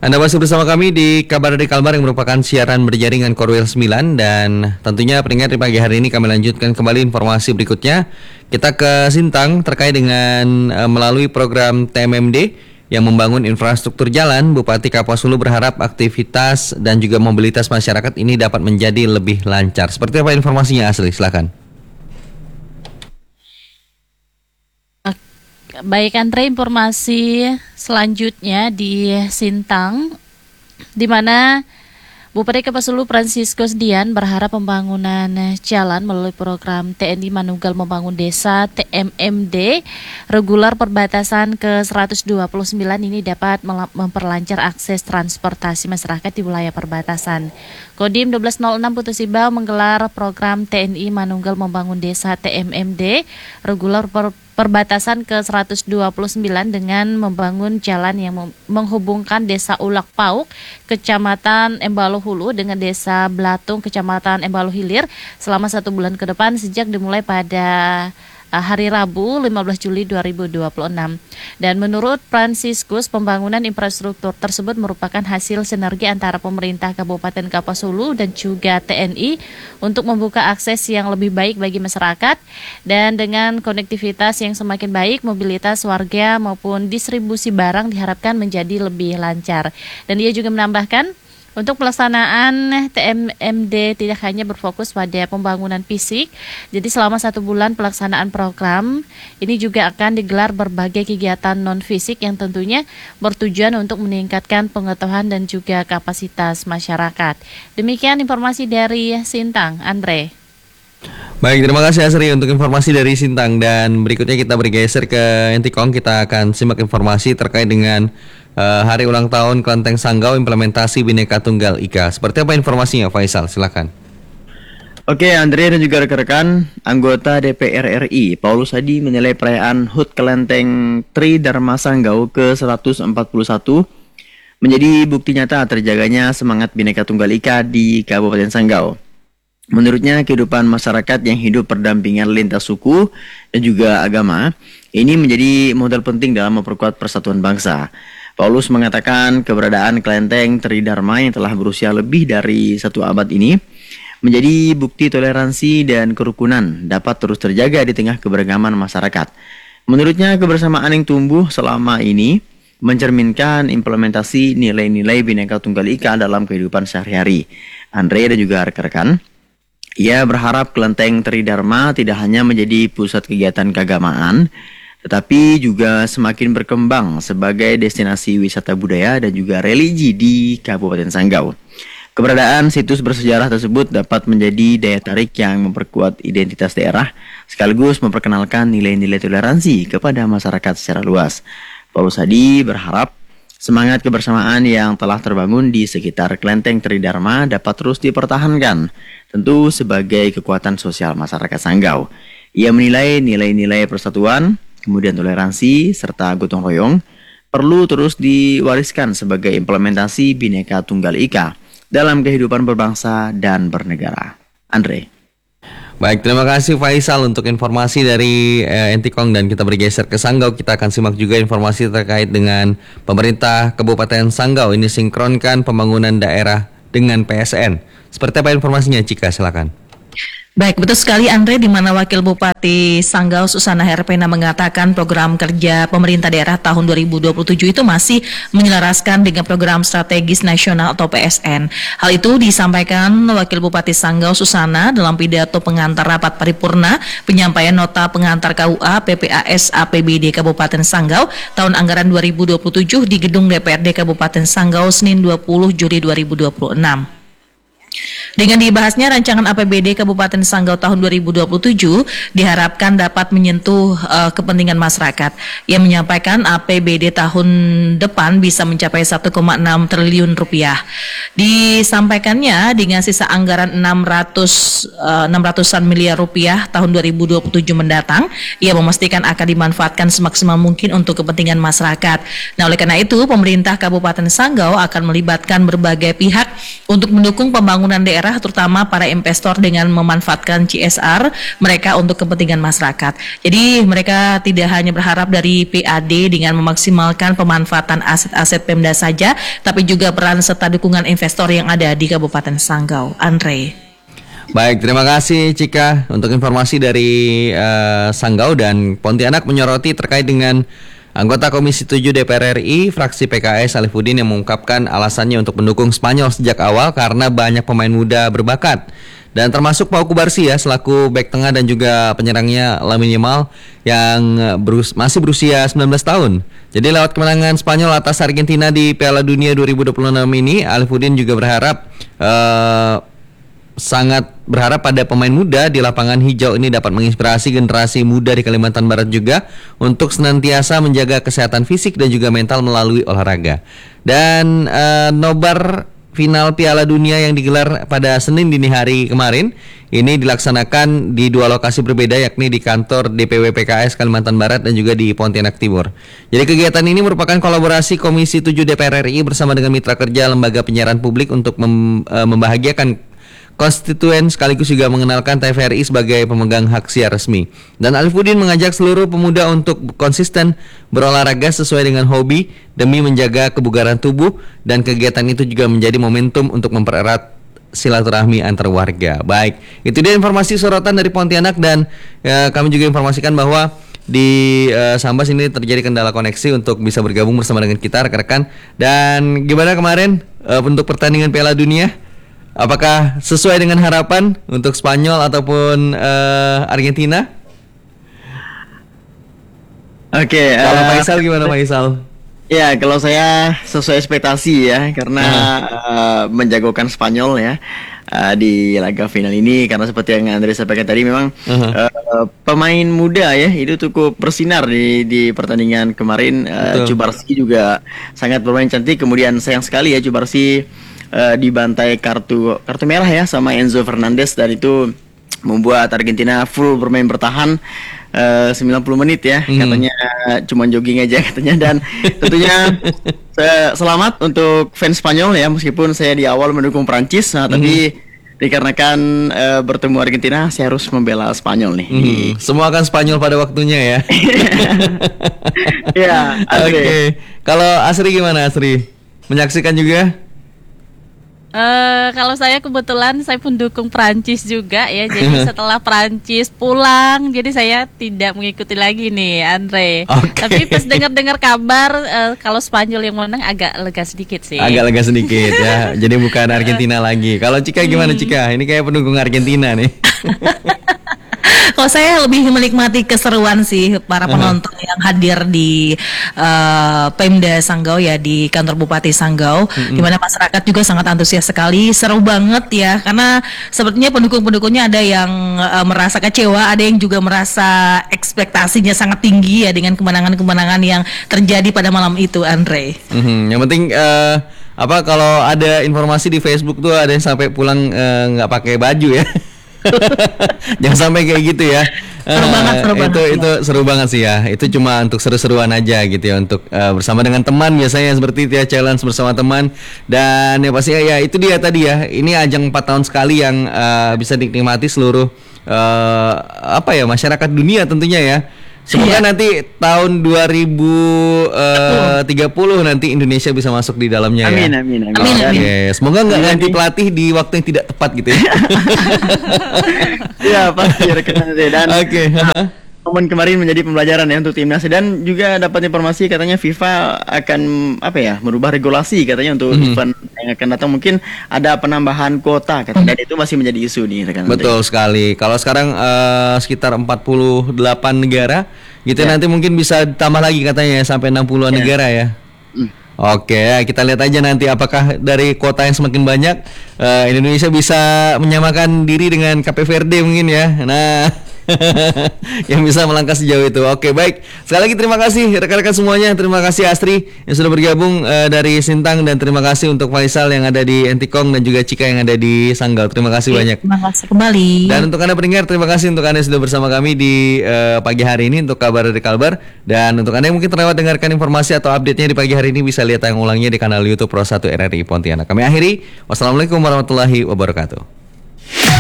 Anda masih bersama kami di Kabar dari Kalbar yang merupakan siaran berjaringan Korwil 9 dan tentunya peringkat di pagi hari ini kami lanjutkan kembali informasi berikutnya. Kita ke Sintang terkait dengan melalui program TMMD yang membangun infrastruktur jalan. Bupati Kapuas Hulu berharap aktivitas dan juga mobilitas masyarakat ini dapat menjadi lebih lancar. Seperti apa informasinya Asri? Silakan. Baik Andre, informasi selanjutnya di Sintang, di mana Bupati Kapuas Hulu Franciscus Dian berharap pembangunan jalan melalui program TNI Manunggal Membangun Desa TMMD regular perbatasan ke-129 ini dapat memperlancar akses transportasi masyarakat di wilayah perbatasan. Kodim 1206 Putus Ibau menggelar program TNI Manunggal Membangun Desa TMMD regular perbatasan ke-129 dengan membangun jalan yang menghubungkan Desa Ulak Pauk, Kecamatan Embalo Hulu dengan Desa Blatung, Kecamatan Embalo Hilir selama 1 bulan ke depan sejak dimulai pada hari Rabu 15 Juli 2026. Dan menurut Franciscus, pembangunan infrastruktur tersebut merupakan hasil sinergi antara pemerintah Kabupaten Kapuas Hulu dan juga TNI untuk membuka akses yang lebih baik bagi masyarakat, dan dengan konektivitas yang semakin baik, mobilitas warga maupun distribusi barang diharapkan menjadi lebih lancar. Dan dia juga menambahkan, untuk pelaksanaan TMMD tidak hanya berfokus pada pembangunan fisik, jadi selama 1 bulan pelaksanaan program ini juga akan digelar berbagai kegiatan non-fisik yang tentunya bertujuan untuk meningkatkan pengetahuan dan juga kapasitas masyarakat. Demikian informasi dari Sintang, Andre. Baik, terima kasih Asri untuk informasi dari Sintang, dan berikutnya kita bergeser ke Entikong. Kita akan simak informasi terkait dengan hari ulang tahun Kelenteng Sanggau implementasi Bhinneka Tunggal Ika. Seperti apa informasinya, Faisal? Silakan. Oke, Andre dan juga rekan-rekan, anggota DPR RI Paulus Hadi menilai perayaan HUT Kelenteng Tri Dharma Sanggau ke-141 menjadi bukti nyata terjaganya semangat Bhinneka Tunggal Ika di Kabupaten Sanggau. Menurutnya, kehidupan masyarakat yang hidup berdampingan lintas suku dan juga agama ini menjadi modal penting dalam memperkuat persatuan bangsa. Paulus mengatakan keberadaan Kelenteng Tri Dharma yang telah berusia lebih dari 1 abad ini menjadi bukti toleransi dan kerukunan dapat terus terjaga di tengah keberagaman masyarakat. Menurutnya, kebersamaan yang tumbuh selama ini mencerminkan implementasi nilai-nilai Bhinneka Tunggal Ika dalam kehidupan sehari-hari. Andre dan juga rekan-rekan, ia berharap Kelenteng Tri Dharma tidak hanya menjadi pusat kegiatan keagamaan, tetapi juga semakin berkembang sebagai destinasi wisata budaya dan juga religi di Kabupaten Sanggau. Keberadaan situs bersejarah tersebut dapat menjadi daya tarik yang memperkuat identitas daerah, sekaligus memperkenalkan nilai-nilai toleransi kepada masyarakat secara luas. Paulus Hadi berharap semangat kebersamaan yang telah terbangun di sekitar Kelenteng Tri Dharma dapat terus dipertahankan, tentu sebagai kekuatan sosial masyarakat Sanggau. Ia menilai nilai-nilai persatuan, kemudian toleransi, serta gotong royong perlu terus diwariskan sebagai implementasi Bhinneka Tunggal Ika dalam kehidupan berbangsa dan bernegara. Andre. Baik, terima kasih Faisal untuk informasi dari Entikong, dan kita bergeser ke Sanggau. Kita akan simak juga informasi terkait dengan pemerintah Kabupaten Sanggau ini sinkronkan pembangunan daerah dengan PSN. Seperti apa informasinya, Cika? Silakan. Baik, betul sekali Andre, di mana Wakil Bupati Sanggau Susana Herpena mengatakan program kerja pemerintah daerah tahun 2027 itu masih menyelaraskan dengan program strategis nasional atau PSN. Hal itu disampaikan Wakil Bupati Sanggau Susana dalam pidato pengantar rapat paripurna penyampaian nota pengantar KUA PPAS APBD Kabupaten Sanggau tahun anggaran 2027 di Gedung DPRD Kabupaten Sanggau Senin 20 Juli 2026. Dengan dibahasnya rancangan APBD Kabupaten Sanggau tahun 2027 diharapkan dapat menyentuh kepentingan masyarakat. Ia menyampaikan APBD tahun depan bisa mencapai 1,6 triliun rupiah. Disampaikannya dengan sisa anggaran 600-an miliar rupiah tahun 2027 mendatang, ia memastikan akan dimanfaatkan semaksimal mungkin untuk kepentingan masyarakat. Nah, oleh karena itu, pemerintah Kabupaten Sanggau akan melibatkan berbagai pihak untuk mendukung pembangunan daerah daerah terutama para investor dengan memanfaatkan CSR mereka untuk kepentingan masyarakat. Jadi mereka tidak hanya berharap dari PAD dengan memaksimalkan pemanfaatan aset-aset Pemda saja, tapi juga peran serta dukungan investor yang ada di Kabupaten Sanggau. Andre. Baik, terima kasih Cika untuk informasi dari Sanggau. Dan Pontianak menyoroti terkait dengan anggota Komisi 7 DPR RI fraksi PKS Alifuddin yang mengungkapkan alasannya untuk mendukung Spanyol sejak awal karena banyak pemain muda berbakat. Dan termasuk Pau Kubarsi ya selaku bek tengah dan juga penyerangnya Lamine Yamal yang masih berusia 19 tahun. Jadi lewat kemenangan Spanyol atas Argentina di Piala Dunia 2026 ini, Alifuddin juga sangat berharap pada pemain muda di lapangan hijau ini dapat menginspirasi generasi muda di Kalimantan Barat juga untuk senantiasa menjaga kesehatan fisik dan juga mental melalui olahraga. Dan nobar final Piala Dunia yang digelar pada Senin dini hari kemarin ini dilaksanakan di dua lokasi berbeda, yakni di kantor DPW PKS Kalimantan Barat dan juga di Pontianak Timur. Jadi kegiatan ini merupakan kolaborasi Komisi 7 DPR RI bersama dengan mitra kerja lembaga penyiaran publik untuk membahagiakan konstituen sekaligus juga mengenalkan TVRI sebagai pemegang hak siar resmi. Dan Alifuddin mengajak seluruh pemuda untuk konsisten berolahraga sesuai dengan hobi demi menjaga kebugaran tubuh, dan kegiatan itu juga menjadi momentum untuk mempererat silaturahmi antar warga. Baik, itu dia informasi sorotan dari Pontianak. Dan kami juga informasikan bahwa di Sambas ini terjadi kendala koneksi untuk bisa bergabung bersama dengan kita rekan-rekan. Dan gimana kemarin untuk pertandingan Piala Dunia? Apakah sesuai dengan harapan untuk Spanyol ataupun Argentina? Oke. Kalau Faisal gimana Faisal? Ya, kalau saya sesuai ekspektasi ya, karena menjagokan Spanyol ya di laga final ini, karena seperti yang Andre sampaikan tadi memang pemain muda ya itu cukup bersinar di pertandingan kemarin. Cubarsi juga sangat bermain cantik. Kemudian sayang sekali ya Cubarsi dibantai kartu merah ya sama Enzo Fernandez, dan itu membuat Argentina full bermain bertahan 90 menit ya, katanya cuma jogging aja katanya. Dan tentunya selamat untuk fans Spanyol ya, meskipun saya di awal mendukung Prancis, tapi dikarenakan bertemu Argentina saya harus membela Spanyol nih. Semua akan Spanyol pada waktunya ya. Ya, Oke. Kalau Asri gimana Asri? Menyaksikan juga? Kalau saya kebetulan saya pendukung Prancis juga ya. Jadi setelah Prancis pulang, jadi saya tidak mengikuti lagi nih Andre. Tapi pas dengar kabar kalau Spanyol yang menang agak lega sedikit sih. Agak lega sedikit ya. Jadi bukan Argentina lagi. Kalau Cika gimana Cika? Ini kayak pendukung Argentina nih. Kalau saya lebih menikmati keseruan sih para penonton yang hadir di Pemda Sanggau ya, di kantor Bupati Sanggau, di mana masyarakat juga sangat antusias sekali, seru banget ya, karena sepertinya pendukung-pendukungnya ada yang merasa kecewa, ada yang juga merasa ekspektasinya sangat tinggi ya dengan kemenangan-kemenangan yang terjadi pada malam itu, Andre. Yang penting kalau ada informasi di Facebook tuh ada yang sampai pulang nggak pakai baju ya. Jangan sampai kayak gitu ya. Seru banget. Itu seru banget sih ya. Itu cuma untuk seru-seruan aja gitu ya, untuk bersama dengan teman biasanya seperti itu ya, challenge bersama teman. Dan ya pasti ya itu dia tadi ya. Ini ajang 4 tahun sekali yang bisa dinikmati seluruh masyarakat dunia tentunya ya. Semoga nanti tahun 2030 nanti Indonesia bisa masuk di dalamnya ya. Amin. Oke, semoga nggak ganti pelatih di waktu yang tidak tepat gitu ya. Ya pasti rekan. Dan momen kemarin menjadi pembelajaran ya untuk timnas, dan juga dapat informasi katanya FIFA akan merubah regulasi katanya untuk event yang akan datang, mungkin ada penambahan kuota katanya, dan itu masih menjadi isu nih rekan. Betul sekali. Kalau sekarang sekitar 48 negara gitu nanti mungkin bisa tambah lagi katanya sampai 60-an negara ya. Oke, kita lihat aja nanti apakah dari kuota yang semakin banyak Indonesia bisa menyamakan diri dengan Cape Verde mungkin ya. Nah, yang bisa melangkah sejauh itu. Oke, baik. Sekali lagi terima kasih rekan-rekan semuanya. Terima kasih Astri yang sudah bergabung dari Sintang, dan terima kasih untuk Faisal yang ada di Entikong dan juga Cika yang ada di Sanggau. Terima kasih banyak. Terima kasih kembali. Dan untuk Anda pendengar, terima kasih untuk Anda yang sudah bersama kami di pagi hari ini untuk kabar dari Kalbar. Dan untuk Anda yang mungkin terlewat dengarkan informasi atau update-nya di pagi hari ini, bisa lihat tayang ulangnya di kanal YouTube Pro 1 RRI Pontianak. Kami akhiri. Wassalamualaikum warahmatullahi wabarakatuh.